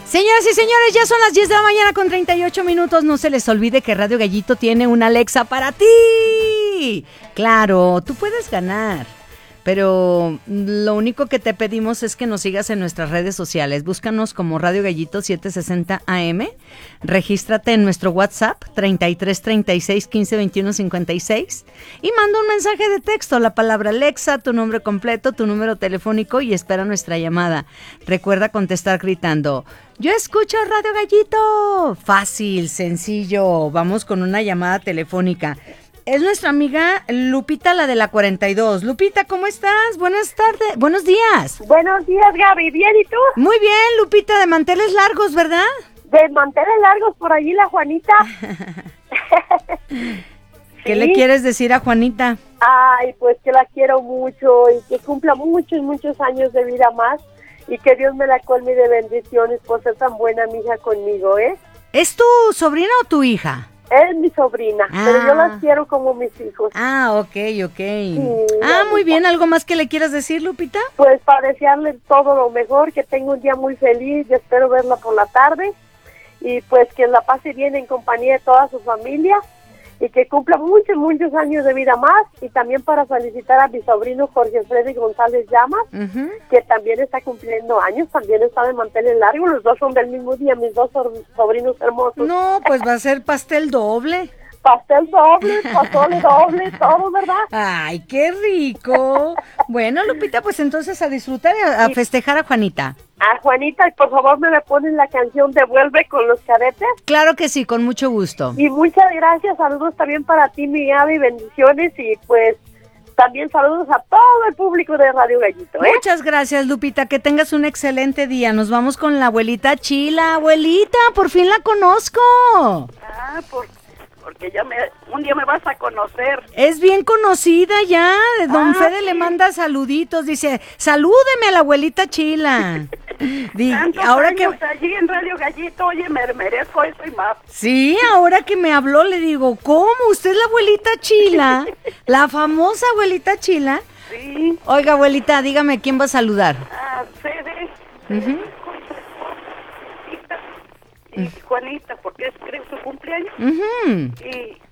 Señoras y señores, ya son las 10 de la mañana con 38 minutos. No se les olvide que Radio Gallito tiene una Alexa para ti. Claro, tú puedes ganar. Pero lo único que te pedimos es que nos sigas en nuestras redes sociales. Búscanos como Radio Gallito 760 AM. Regístrate en nuestro WhatsApp 33 36 15 21 56 y manda un mensaje de texto, la palabra Alexa, tu nombre completo, tu número telefónico y espera nuestra llamada. Recuerda contestar gritando: ¡yo escucho Radio Gallito! Fácil, sencillo. Vamos con una llamada telefónica. Es nuestra amiga Lupita, la de la 42. Lupita, ¿cómo estás? Buenas tardes, buenos días. Buenos días, Gaby. ¿Bien y tú? Muy bien, Lupita, de manteles largos, ¿verdad? De manteles largos por allí la Juanita. ¿Qué le quieres decir a Juanita? Ay, pues que la quiero mucho y que cumpla muchos, muchos años de vida más y que Dios me la colme de bendiciones por ser tan buena amiga conmigo, ¿eh? ¿Es tu sobrina o tu hija? Es mi sobrina, pero yo las quiero como mis hijos. Ok. Sí, muy bien. ¿Algo más que le quieras decir, Lupita? Pues para desearle todo lo mejor, que tenga un día muy feliz y espero verla por la tarde. Y pues que la pase bien en compañía de toda su familia y que cumpla muchos, muchos años de vida más. Y también para felicitar a mi sobrino Jorge Freddy González Llamas, que también está cumpliendo años, también está de mantener largo. Los dos son del mismo día, mis dos sobrinos hermosos. No, pues va a ser pastel doble. Pastel doble, pozole doble, todo, ¿verdad? Ay, qué rico. Bueno, Lupita, pues entonces a disfrutar y a festejar a Juanita. A Juanita, y por favor me ponen la canción Devuelve con los Cadetes. Claro que sí, con mucho gusto. Y muchas gracias, saludos también para ti, mi Gaby, bendiciones y pues también saludos a todo el público de Radio Gallito, ¿eh? Muchas gracias, Lupita, que tengas un excelente día. Nos vamos con la abuelita Chila. Abuelita, por fin la conozco. Porque un día me vas a conocer. Es bien conocida ya. Don Fede le manda saluditos. Dice, salúdeme a la abuelita Chila. Ahora que allí en Radio Gallito, oye, me merezco eso y más. Sí, ahora que me habló le digo, ¿cómo? ¿Usted es la abuelita Chila? ¿La famosa abuelita Chila? Sí. Oiga, abuelita, dígame, ¿quién va a saludar? Fede. Y Juanita, porque es creo su cumpleaños. Y